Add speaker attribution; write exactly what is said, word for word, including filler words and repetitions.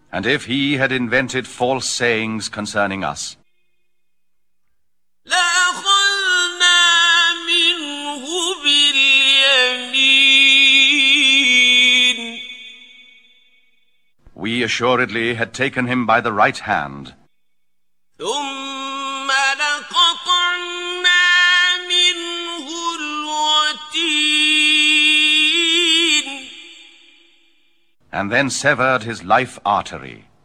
Speaker 1: And if he had invented false sayings concerning us, we assuredly had taken him by the right hand, and then severed his life artery.